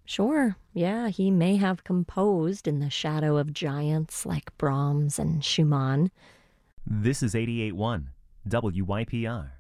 Sure, yeah, he may have composed in the shadow of giants like Brahms and Schumann. This is 88.1 WYPR.